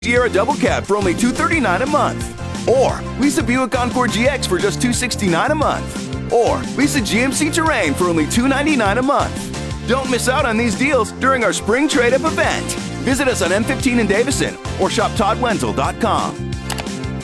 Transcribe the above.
Sierra Double Cab for only $239 a month. Or lease a Buick Encore GX for just $269 a month. Or lease a GMC Terrain for only $299 a month. Don't miss out on these deals during our spring trade-up event. Visit us on M15 in Davison or shop ToddWenzel.com.